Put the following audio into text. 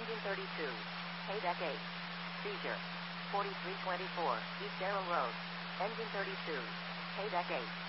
Engine 32. Paydeck 8. Seizure. 4324 East Arrow Road. Engine 32. Paydeck 8.